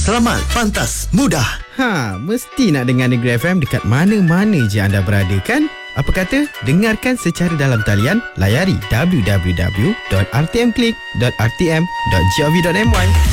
selamat, pantas, mudah. Mesti nak dengar Negeri FM dekat mana-mana je anda berada kan? Apa kata? Dengarkan secara dalam talian, layari www.rtmclick.rtm.gov.my.